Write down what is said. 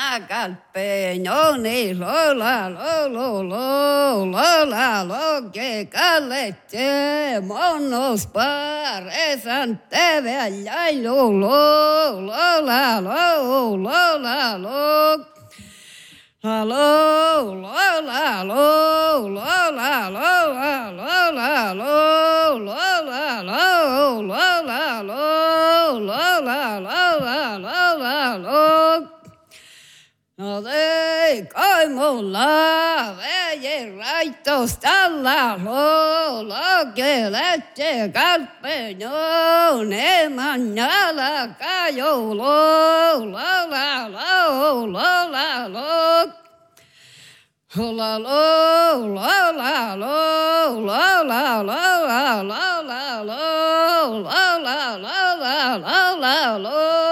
Calpeñoni, lola, lo, lola, lo que calete, monos parecen te veía, lola, lola, lo. La lo la la lo la la lo la la lo la la lo la la lo la la la lo no de como la bella raito está la lo que le llega al peñón mañana cayó lo la la lo la lo la la la la la la la la la la la la la la la la